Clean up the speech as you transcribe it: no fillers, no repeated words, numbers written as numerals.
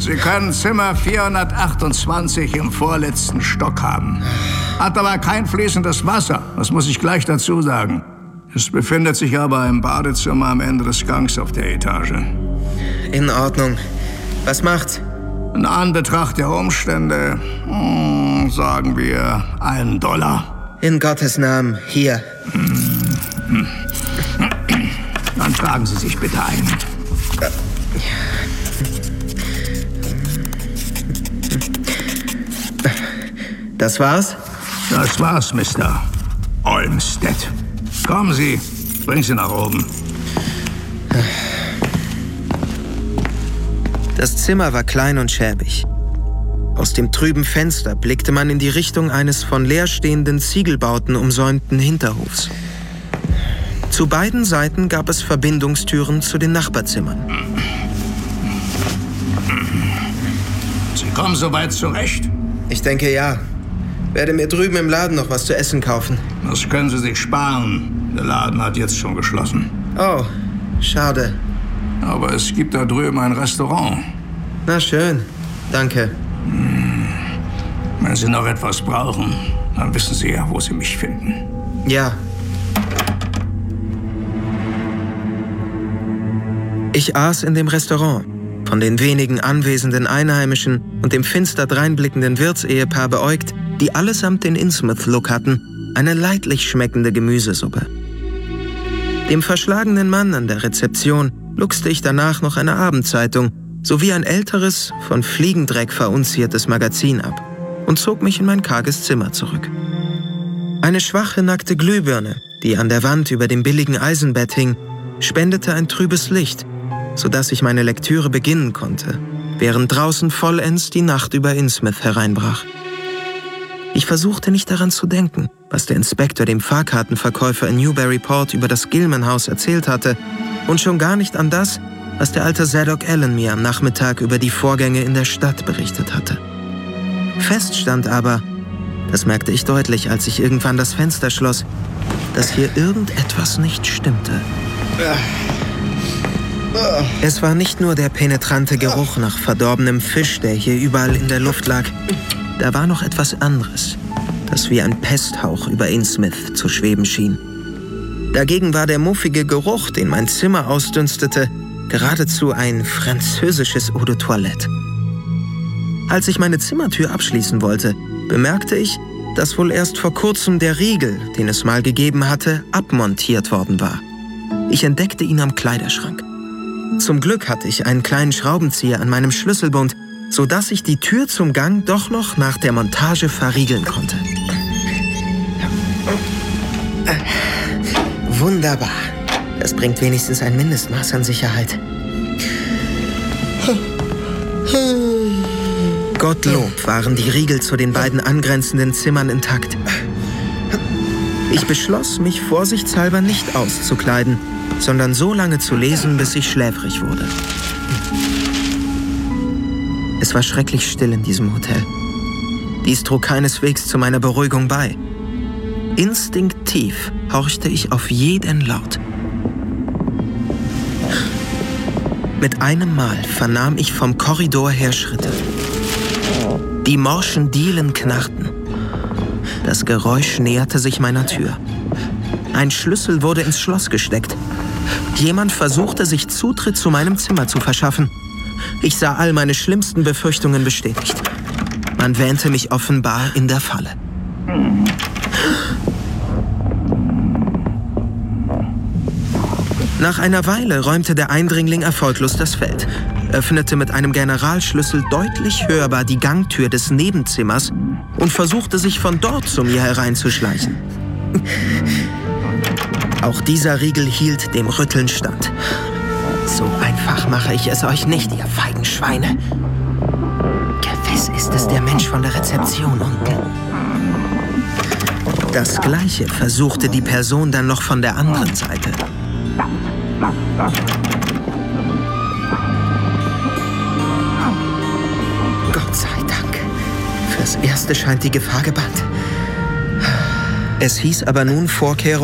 Sie können Zimmer 428 im vorletzten Stock haben. Hat aber kein fließendes Wasser, das muss ich gleich dazu sagen. Es befindet sich aber im Badezimmer am Ende des Gangs auf der Etage. In Ordnung. Was macht's? In Anbetracht der Umstände, sagen wir $1. In Gottes Namen, hier. Dann tragen Sie sich bitte ein. Das war's? Das war's, Mr. Olmsted. Kommen Sie, bringen Sie nach oben. Das Zimmer war klein und schäbig. Aus dem trüben Fenster blickte man in die Richtung eines von leerstehenden Ziegelbauten umsäumten Hinterhofs. Zu beiden Seiten gab es Verbindungstüren zu den Nachbarzimmern. Sie kommen soweit zurecht? Ich denke, ja. Werde mir drüben im Laden noch was zu essen kaufen. Das können Sie sich sparen. Der Laden hat jetzt schon geschlossen. Oh, schade. Aber es gibt da drüben ein Restaurant. Na schön, danke. Wenn Sie noch etwas brauchen, dann wissen Sie ja, wo Sie mich finden. Ja. Ich aß in dem Restaurant. Von den wenigen anwesenden Einheimischen und dem finster dreinblickenden Wirtsehepaar beäugt, die allesamt den Innsmouth-Look hatten, eine leidlich schmeckende Gemüsesuppe. Dem verschlagenen Mann an der Rezeption luchste ich danach noch eine Abendzeitung sowie ein älteres, von Fliegendreck verunziertes Magazin ab und zog mich in mein karges Zimmer zurück. Eine schwache, nackte Glühbirne, die an der Wand über dem billigen Eisenbett hing, spendete ein trübes Licht, sodass ich meine Lektüre beginnen konnte, während draußen vollends die Nacht über Innsmouth hereinbrach. Ich versuchte nicht daran zu denken, was der Inspektor dem Fahrkartenverkäufer in Newburyport über das Gilman-Haus erzählt hatte, und schon gar nicht an das, was der alte Zadok Allen mir am Nachmittag über die Vorgänge in der Stadt berichtet hatte. Fest stand aber, das merkte ich deutlich, als ich irgendwann das Fenster schloss, dass hier irgendetwas nicht stimmte. Es war nicht nur der penetrante Geruch nach verdorbenem Fisch, der hier überall in der Luft lag. Da war noch etwas anderes, das wie ein Pesthauch über Innsmouth zu schweben schien. Dagegen war der muffige Geruch, den mein Zimmer ausdünstete, geradezu ein französisches Eau de Toilette. Als ich meine Zimmertür abschließen wollte, bemerkte ich, dass wohl erst vor kurzem der Riegel, den es mal gegeben hatte, abmontiert worden war. Ich entdeckte ihn am Kleiderschrank. Zum Glück hatte ich einen kleinen Schraubenzieher an meinem Schlüsselbund, sodass ich die Tür zum Gang doch noch nach der Montage verriegeln konnte. Wunderbar. Das bringt wenigstens ein Mindestmaß an Sicherheit. Gottlob waren die Riegel zu den beiden angrenzenden Zimmern intakt. Ich beschloss, mich vorsichtshalber nicht auszukleiden, sondern so lange zu lesen, bis ich schläfrig wurde. Es war schrecklich still in diesem Hotel. Dies trug keineswegs zu meiner Beruhigung bei. Instinktiv horchte ich auf jeden Laut. Mit einem Mal vernahm ich vom Korridor her Schritte. Die morschen Dielen knarrten. Das Geräusch näherte sich meiner Tür. Ein Schlüssel wurde ins Schloss gesteckt. Jemand versuchte, sich Zutritt zu meinem Zimmer zu verschaffen. Ich sah all meine schlimmsten Befürchtungen bestätigt. Man wähnte mich offenbar in der Falle. Nach einer Weile räumte der Eindringling erfolglos das Feld, öffnete mit einem Generalschlüssel deutlich hörbar die Gangtür des Nebenzimmers und versuchte, sich von dort zu mir hereinzuschleichen. Auch dieser Riegel hielt dem Rütteln stand. So einfach mache ich es euch nicht, ihr feigen Schweine. Gewiss ist es der Mensch von der Rezeption unten. Das Gleiche versuchte die Person dann noch von der anderen Seite. Gott sei Dank. Fürs Erste scheint die Gefahr gebannt. Es hieß aber nun Vorkehrungen